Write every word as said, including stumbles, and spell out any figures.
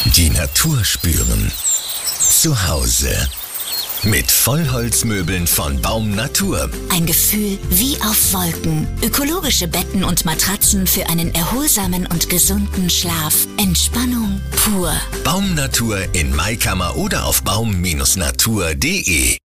Die Natur spüren. Zu Hause. Mit Vollholzmöbeln von Baum Natur. Ein Gefühl wie auf Wolken. Ökologische Betten und Matratzen für einen erholsamen und gesunden Schlaf. Entspannung pur. Baum Natur in Maikammer oder auf baum Bindestrich natur punkt de.